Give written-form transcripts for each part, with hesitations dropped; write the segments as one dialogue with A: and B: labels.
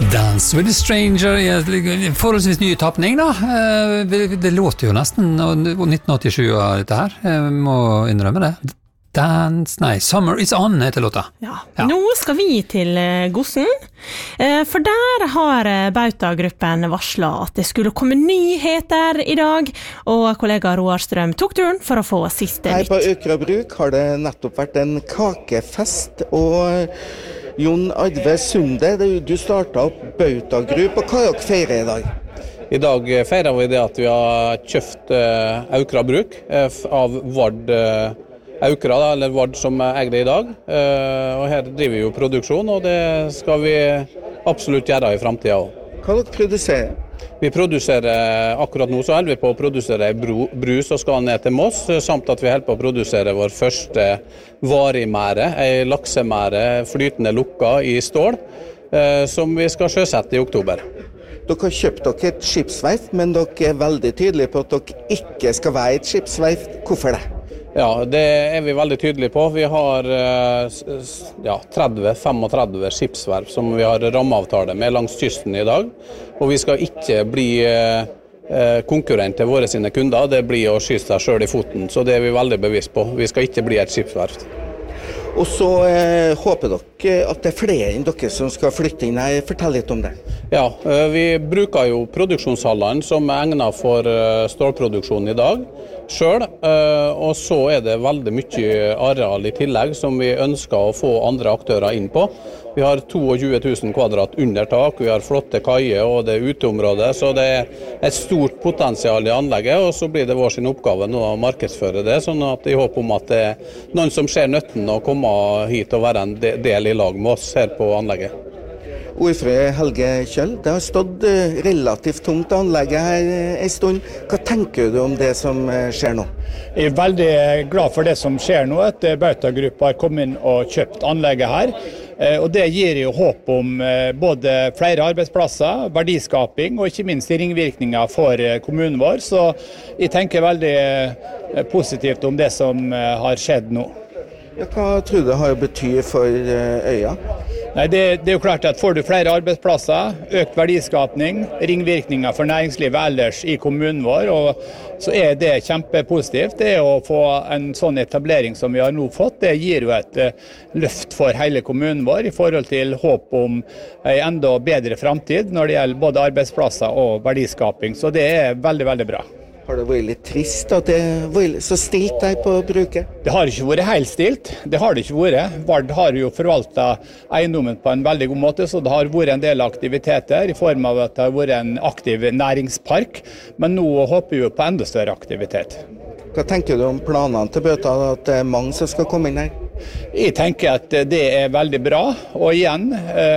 A: Dance with a Stranger, forholdsvis ny tappning da. Det låter jo nesten 1987 av dette her, jeg må innrømme det. Summer is on heter låta.
B: Ja. Nå skal vi til Gossen, for der har Bauta-gruppen varslet at det skulle komme nyheter i dag, og kollega Roar Strøm tok turen for å få siste nytt.
C: Her på Økra Bruk har det nettopp vært en kakefest, og Jon Arve Sunde, du startet opp Bauta-grupp, og hva har dere feiret i dag?
D: I dag feirer vi det at vi har kjøpt Økra Bruk av Vard Aukra, eller Vard som eier det i dag. Og her driver vi jo produksjon, og det skal vi absolutt gjøre i fremtiden også.
C: Hva dere produserer?
D: Vi produserer, akkurat nå så holder vi på å produsere brus og skal ned til Moss, samt at vi holder på å produsere vår første varigmære, en laksemære flytende lukka i stål, som vi skal sjøsette i oktober.
C: Dere har kjøpt dere et skipsverft, men dere er veldig tydelige på at dere ikke skal være et skipsverft. Hvorfor det?
D: Ja, det er vi veldig tydelige på. Vi har 30-35 skipsverft som vi har rammeavtale med langs kysten i dag. Og vi skal ikke bli konkurrent til våre sine kunder, det blir å skyte seg selv i foten. Så det er vi veldig bevisst på. Vi skal ikke bli et skipsverft.
C: Og så håper dere at det er flere enn dere som skal flytte inn her. Fortell litt om det.
D: Ja, vi bruker jo produksjonshallene som er egnet for stålproduksjon i dag selv, og så er det veldig mye areal i tillegg som vi ønsker å få andre aktører inn på. Vi har 22 000 kvadrat under tak, vi har flotte kaier og det er uteområdet, så det er et stort potensial i anlegget, og så blir det vår sin oppgave nå å markedsføre det, sånn at i håp om at det er noen som ser nøtten å komme hit og være en del i lag med oss her på anlegget.
C: Ordfører Helge Kjøll, det har stått relativt tomt anlegget her en stund. Hva tenker du om det som skjer nå?
E: Jeg er veldig glad for det som skjer nå, at Bauta-gruppa har kommet inn og kjøpt anlegget her. Og det gir jo håp om både flere arbeidsplasser, verdiskaping og ikke minst ringvirkninger for kommunen vår. Så jeg tenker veldig positivt om det som har skjedd nå.
C: Ja, hva tror du det har betyr for øya?
E: Nei, det er jo klart at får du flere arbeidsplasser, økt verdiskapning, ringvirkninger for næringslivet ellers i kommunen vår, og så er det kjempepositivt. Det å få en sånn etablering som vi har nå fått, det gir jo et løft for hele kommunen vår i forhold til håp om en enda bedre fremtid når det gjelder både arbeidsplasser og verdiskaping. Så det er veldig, veldig bra.
C: Har det vært litt trist at det var så stilt der på bruket?
E: Det har ikke vært helt stilt, det har det ikke vært. Vard har jo forvaltet eiendommen på en veldig god måte, så det har vært en del aktiviteter i form av at det har vært en aktiv næringspark, men nå håper vi jo på enda større aktivitet.
C: Hva tenker du om planene til Bauta, at det er mange som skal komme inn her?
E: Jeg tenker at det er veldig bra, og igjen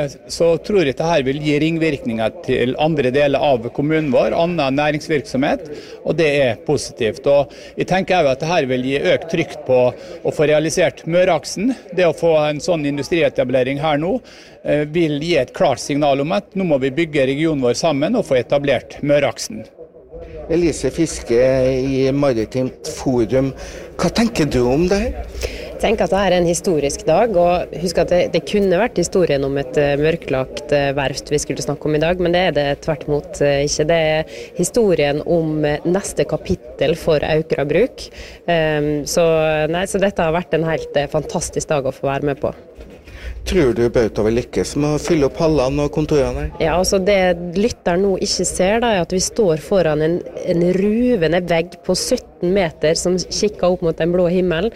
E: så tror jeg dette vil gi ringvirkninger til andre deler av kommunen vår, annen næringsvirksomhet, og det er positivt. Og jeg tenker også at dette vil gi økt trykk på å få realisert Møreaksen. Det å få en sånn industrietablering her nå vil gi et klart signal om at nå må vi bygge regionen vår sammen og få etablert Møreaksen.
C: Elise Fiske i Maritimt Forum, hva tenker du om det her?
F: Jeg tenker at dette er en historisk dag, og husk at det kunne vært historien om et mørklagt verft vi skulle snakke om i dag, men det er det tvert imot ikke. Det er historien om neste kapittel for Økra Bruk. Så dette har vært en helt fantastisk dag å få være med på.
C: Tror du Bauta vil lykkes med å fylle opp hallene og kontorene her?
F: Ja, altså det lytteren nå ikke ser da, er at vi står foran en ruvende vegg på 17 meter som kikker opp mot den blå himmelen.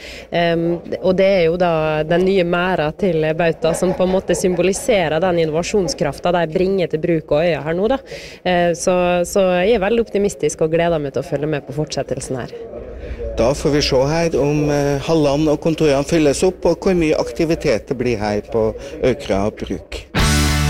F: Og det er jo da den nye mæra til Bauta som på en måte symboliserer den innovasjonskraften de bringer til bruk og øya her nå da. Så jeg er veldig optimistisk og gleder meg til å følge med på fortsettelsen her.
C: Da får vi se her om hallene og kontorene fylles opp, og hvor mye aktivitet det blir her på Økra Bruk.